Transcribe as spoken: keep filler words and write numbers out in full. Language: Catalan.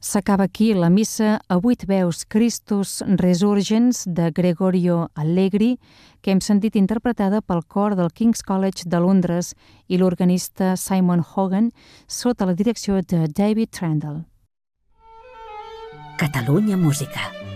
S'acaba aquí la missa a vuit veus Christus Resurgens de Gregorio Allegri, que hem sentit interpretada pel cor del King's College de Londres i l'organista Simon Hogan sota la direcció de David Trendle. Catalunya Música.